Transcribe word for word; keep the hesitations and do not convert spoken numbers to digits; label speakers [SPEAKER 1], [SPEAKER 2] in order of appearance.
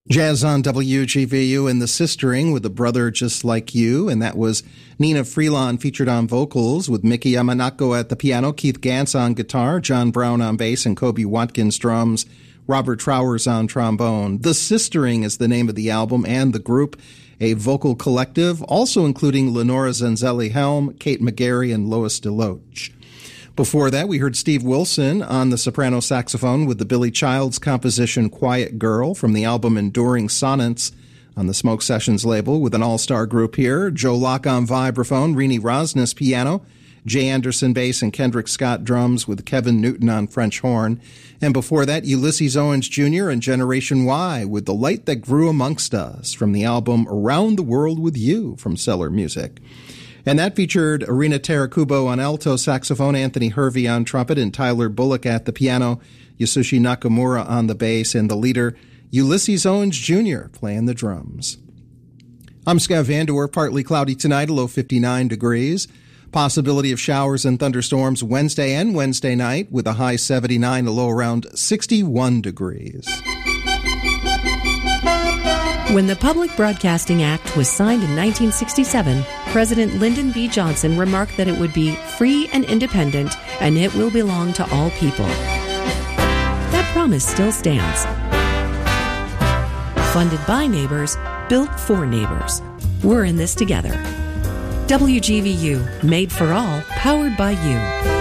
[SPEAKER 1] Jazz on W G V U and the Sistering with A Brother Just Like You, and that was Nina Freelon featured on vocals with Mickey Yamanako at the piano, Keith Gantz on guitar, John Brown on bass, and Kobe Watkins drums, Robert Trowers on trombone. The Sistering is the name of the album and the group, a vocal collective, also including Lenora Zanzelli-Helm, Kate McGarry, and Lois DeLoach. Before that, we heard Steve Wilson on the soprano saxophone with the Billy Childs composition Quiet Girl from the album Enduring Sonnets on the Smoke Sessions label with an all-star group here. Joe Locke on vibraphone, Rini Rosnes piano, Jay Anderson bass, and Kendrick Scott drums with Kevin Newton on French horn. And before that, Ulysses Owens Junior and Generation Y with The Light That Grew Amongst Us from the album Around the World with You from Cellar Music. And that featured Irina Terakubo on alto saxophone, Anthony Hervey on trumpet, and Tyler Bullock at the piano, Yasushi Nakamura on the bass, and the leader, Ulysses Owens Junior, playing the drums. I'm Scott Vandoor. Partly cloudy tonight, a low fifty-nine degrees. Possibility of showers and thunderstorms Wednesday and Wednesday night with a high seventy-nine, a low around sixty-one degrees.
[SPEAKER 2] When the Public Broadcasting Act was signed in nineteen sixty-seven, President Lyndon B. Johnson remarked that it would be free and independent, and it will belong to all people. That promise still stands. Funded by neighbors, built for neighbors. We're in this together. W G V U, made for all, powered by you.